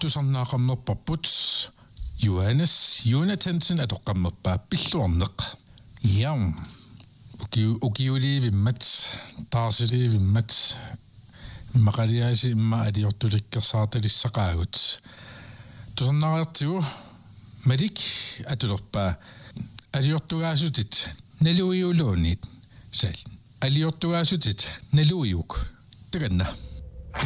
tusarnaaqammerparput Johannes Jonathansen atoqqammerpaa pilluarneq yaum ukiulivimmat taarsiliivimmat maqaliaasi imma aliortulikkersaartalissaqaagut tusarnaariartigu malik atulerpaa aliortugaasutit naluiuluunit sal aliortugaasutit naluiuk taganna